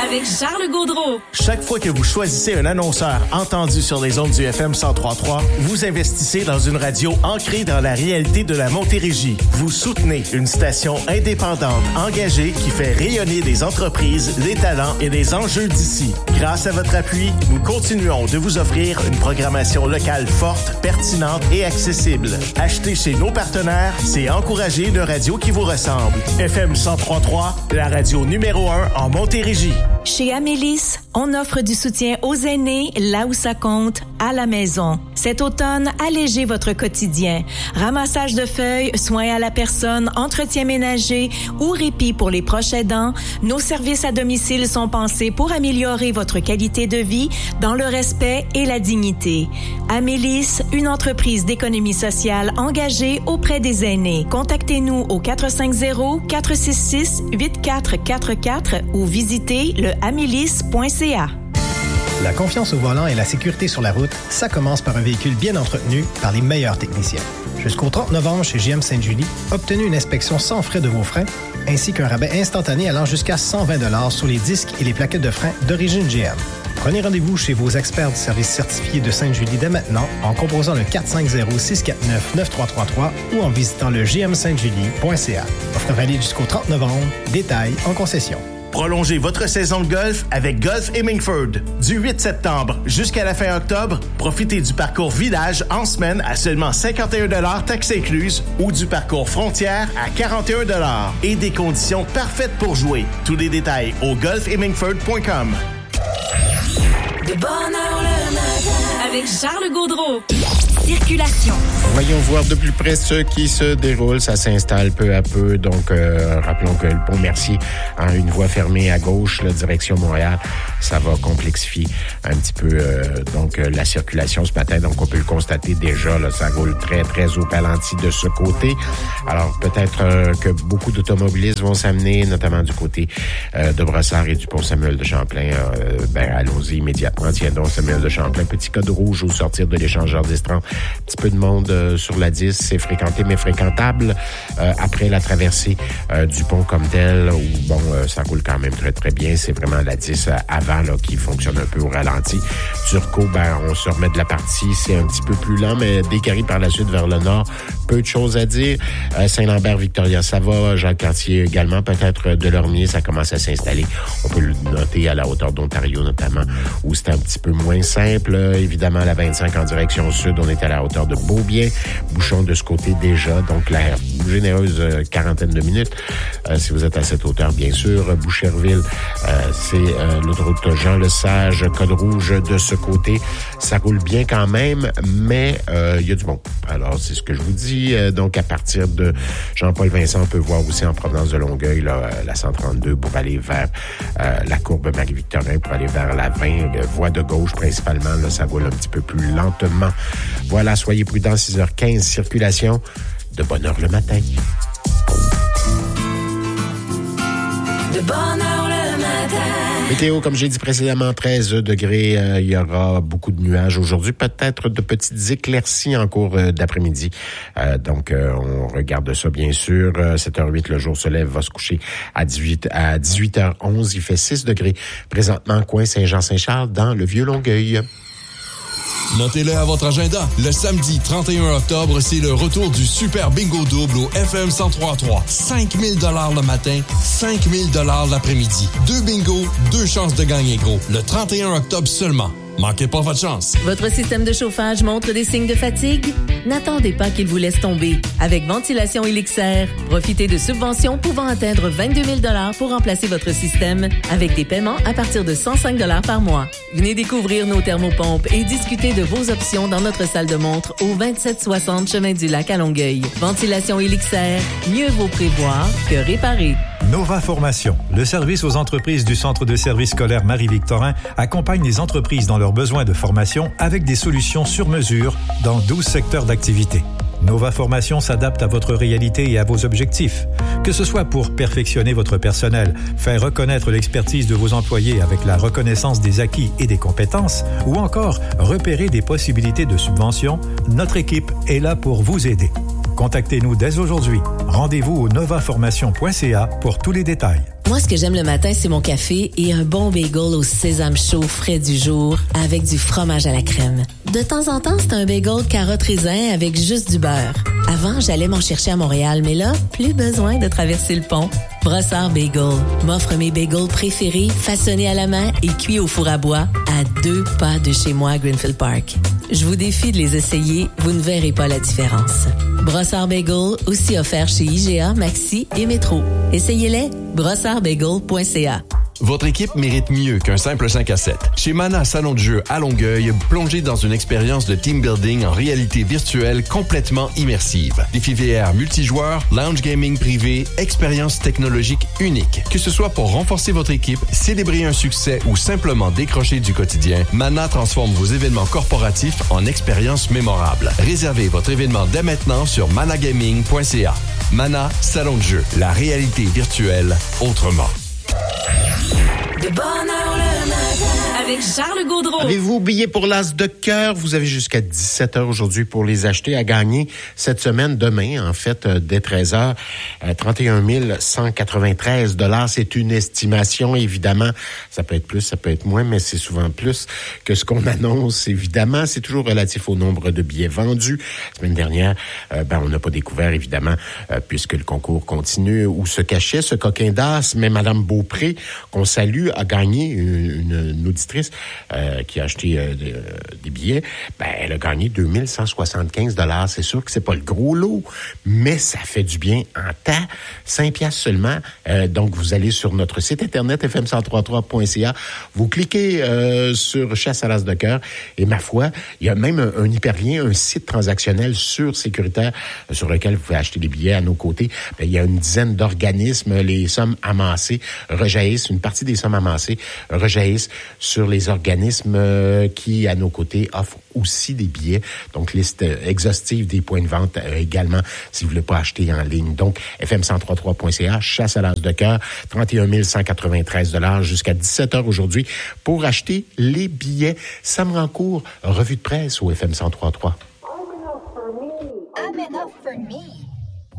Avec Charles Gaudreau. Chaque fois que vous choisissez un annonceur entendu sur les ondes du FM 103.3, vous investissez dans une radio ancrée dans la réalité de la Montérégie. Vous soutenez une station indépendante, engagée, qui fait rayonner des entreprises, des talents et des enjeux d'ici. Grâce à votre appui, nous continuons de vous offrir une programmation locale forte, pertinente et accessible. Acheter chez nos partenaires, c'est encourager une radio qui vous ressemble. FM 103.3, la radio numéro 1 en Montérégie. Chez Amélis, on offre du soutien aux aînés là où ça compte, à la maison. Cet automne, allégez votre quotidien. Ramassage de feuilles, soins à la personne, entretien ménager ou répit pour les proches aidants, nos services à domicile sont pensés pour améliorer votre qualité de vie dans le respect et la dignité. Amélis, une entreprise d'économie sociale engagée auprès des aînés. Contactez-nous au 450-466-8444 ou visitez le amélis.ca. La confiance au volant et la sécurité sur la route, ça commence par un véhicule bien entretenu par les meilleurs techniciens. Jusqu'au 30 novembre chez GM Sainte-Julie, obtenez une inspection sans frais de vos freins, ainsi qu'un rabais instantané allant jusqu'à 120 $, sur les disques et les plaquettes de frein d'origine GM. Prenez rendez-vous chez vos experts du service certifié de Sainte-Julie dès maintenant en composant le 450-649-9333 ou en visitant le gmsaintejulie.ca. Offre valide jusqu'au 30 novembre. Détails en concession. Prolongez votre saison de golf avec Golf Hemmingford. Du 8 septembre jusqu'à la fin octobre, profitez du parcours village en semaine à seulement 51 $ taxes incluses ou du parcours frontière à 41 $ et des conditions parfaites pour jouer. Tous les détails au golfhemmingford.com. De bonne heure le matin avec Charles Gaudreau. Circulation. Voyons voir de plus près ce qui se déroule. Ça s'installe peu à peu. Donc, rappelons que le pont Mercier a une voie fermée à gauche, la direction Montréal. Ça va complexifier un petit peu la circulation ce matin. Donc, on peut le constater déjà. Là, ça roule très, très au ralenti de ce côté. Alors, peut-être que beaucoup d'automobilistes vont s'amener, notamment du côté de Brossard et du pont Samuel de Champlain. Allons-y immédiatement. Tiens donc, Samuel de Champlain. Petit code rouge au sortir de l'échangeur d'Estran. Un petit peu de monde sur la 10, c'est fréquenté mais fréquentable. Après la traversée du pont comme tel, où ça roule quand même très très bien. C'est vraiment la 10 avant là, qui fonctionne un peu au ralenti. Turcot, on se remet de la partie, c'est un petit peu plus lent, mais décarré par la suite vers le nord, peu de choses à dire. Saint-Lambert, Victoria, ça va. Jacques-Cartier également, peut-être de Lormier, ça commence à s'installer. On peut le noter à la hauteur d'Ontario notamment, où c'est un petit peu moins simple. Évidemment, la 25 en direction sud, on est à la hauteur de Beaubien. Bouchon de ce côté déjà, donc la généreuse quarantaine de minutes. Si vous êtes à cette hauteur, bien sûr. Boucherville, c'est l'autoroute Jean-Lesage, code rouge de ce côté. Ça roule bien quand même, mais il y a du bon. Alors, c'est ce que je vous dis. Donc, à partir de Jean-Paul Vincent, on peut voir aussi en provenance de Longueuil, là, la 132 pour aller vers la courbe Marie-Victorin, pour aller vers la 20, voie de gauche principalement. Là, ça roule un petit peu plus lentement. Voilà, soyez prudents, 6h15, circulation de bonne heure le matin. De bonne heure le matin. Météo, comme j'ai dit précédemment, 13 degrés. Il y aura beaucoup de nuages aujourd'hui. Peut-être de petites éclaircies en cours d'après-midi. Donc, on regarde ça, bien sûr. 7h08, le jour se lève, va se coucher à 18h11. Il fait 6 degrés. Présentement, coin Saint-Jean-Saint-Charles, dans le Vieux-Longueuil. Notez-le à votre agenda. Le samedi 31 octobre, c'est le retour du Super Bingo Double au FM 103.3. 5 000 $ le matin, 5 000 $ l'après-midi. 2 bingos, 2 chances de gagner gros. Le 31 octobre seulement. Manquez pas votre chance. Votre système de chauffage montre des signes de fatigue? N'attendez pas qu'il vous laisse tomber. Avec Ventilation Elixair, profitez de subventions pouvant atteindre 22 000 $ pour remplacer votre système avec des paiements à partir de 105 $ par mois. Venez découvrir nos thermopompes et discuter de vos options dans notre salle de montre au 2760 Chemin du Lac à Longueuil. Ventilation Elixair, mieux vaut prévoir que réparer. Nova Formation, le service aux entreprises du Centre de services scolaire Marie-Victorin, accompagne les entreprises dans leurs besoins de formation avec des solutions sur mesure dans 12 secteurs d'activité. Nova Formation s'adapte à votre réalité et à vos objectifs. Que ce soit pour perfectionner votre personnel, faire reconnaître l'expertise de vos employés avec la reconnaissance des acquis et des compétences, ou encore repérer des possibilités de subvention, notre équipe est là pour vous aider. Contactez-nous dès aujourd'hui. Rendez-vous au novaformation.ca pour tous les détails. Moi, ce que j'aime le matin, c'est mon café et un bon bagel au sésame chaud frais du jour avec du fromage à la crème. De temps en temps, c'est un bagel carotte raisin avec juste du beurre. Avant, j'allais m'en chercher à Montréal, mais là, plus besoin de traverser le pont. Brossard Bagel m'offre mes bagels préférés, façonnés à la main et cuits au four à bois à 2 pas de chez moi à Greenfield Park. Je vous défie de les essayer, vous ne verrez pas la différence. Brossard Bagel, aussi offert chez IGA, Maxi et Métro. Essayez-les, brossardbagel.ca. Votre équipe mérite mieux qu'un simple 5 à 7. Chez Mana Salon de jeu à Longueuil, plongez dans une expérience de team building en réalité virtuelle complètement immersive. Défis VR multijoueurs, lounge gaming privé, expérience technologique unique. Que ce soit pour renforcer votre équipe, célébrer un succès ou simplement décrocher du quotidien, Mana transforme vos événements corporatifs en expériences mémorables. Réservez votre événement dès maintenant sur managaming.ca. Mana Salon de jeu, la réalité virtuelle autrement. De bonne heure le matin avec Charles Gaudreau. Avez-vous billets pour l'As de cœur? Vous avez jusqu'à 17h aujourd'hui pour les acheter à gagner cette semaine, demain, en fait, dès 13h, 31 193 $. C'est une estimation, évidemment. Ça peut être plus, ça peut être moins, mais c'est souvent plus que ce qu'on annonce, évidemment. C'est toujours relatif au nombre de billets vendus. La semaine dernière, on n'a pas découvert, évidemment, puisque le concours continue, où se cachait ce coquin d'as, mais Madame Beaupré, qu'on salue, a gagné une auditrice qui a acheté des billets. Elle a gagné 2175 $. C'est sûr que c'est pas le gros lot, mais ça fait du bien en temps. 5 piastres seulement. Donc, vous allez sur notre site internet fm1033.ca. Vous cliquez sur Chasse à l'As de cœur et ma foi, il y a même un hyperlien, un site transactionnel sur Sécuritaire sur lequel vous pouvez acheter des billets à nos côtés. Il y a une dizaine d'organismes. Les sommes amassées rejaillissent. Une partie des sommes amassées rejaillissent sur les organismes qui, à nos côtés, offrent aussi des billets. Donc, liste exhaustive des points de vente également, si vous ne voulez pas acheter en ligne. Donc, fm1033.ca, Chasse à l'As de cœur, 31 193 $ jusqu'à 17h aujourd'hui pour acheter les billets. Sam Rancourt, revue de presse au FM 1033. I'm enough for me.